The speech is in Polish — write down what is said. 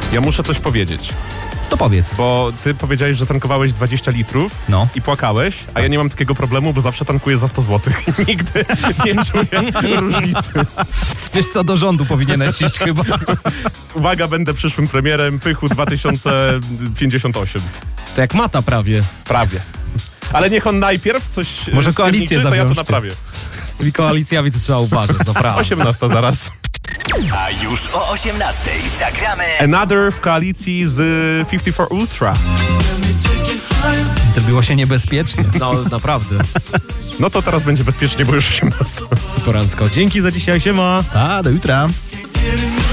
Ja muszę coś powiedzieć. To powiedz. Bo ty powiedziałeś, że tankowałeś 20 litrów i płakałeś, a ja nie mam takiego problemu, bo zawsze tankuję za 100 zł i nigdy nie czuję różnicy. Wiesz co, do rządu powinieneś iść chyba. Uwaga, będę przyszłym premierem Pychu 2058. To jak Mata prawie. Prawie. Ale niech on najpierw coś może koalicję to ja to zawiążcie. naprawię. Z tymi koalicjami to trzeba uważać, naprawdę. 18 zaraz. A już o 18 zagramy Another w koalicji z 54 Ultra. Zrobiło się niebezpiecznie. No, naprawdę. No to teraz będzie bezpiecznie, bo już 18. Superancko. Dzięki za dzisiaj, siema. A, do jutra.